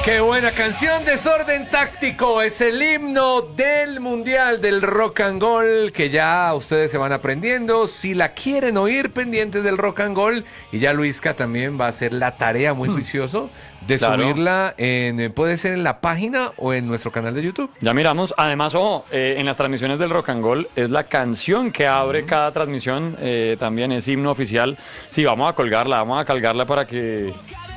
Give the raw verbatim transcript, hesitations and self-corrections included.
Qué buena canción, Desorden Táctico, es el himno del Mundial del Rock and Roll que ya ustedes se van aprendiendo. Si la quieren oír, pendientes del Rock and Roll, y ya Luisca también va a hacer la tarea muy juicioso de Claro. subirla en, puede ser en la página o en nuestro canal de YouTube. Ya miramos, además, ojo, eh, en las transmisiones del Rock and Roll es la canción que abre cada transmisión, eh, también es himno oficial. Sí, vamos a colgarla, vamos a colgarla para que